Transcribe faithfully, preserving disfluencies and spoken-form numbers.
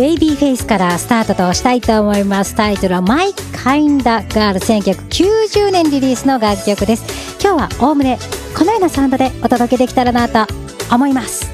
ベイビーフェイスからスタートとしたいと思います。タイトルは My Kinda Girl、 せんきゅうひゃくきゅうじゅうねんリリースの楽曲です。今日はおおむねこのようなサウンドでお届けできたらなと思います。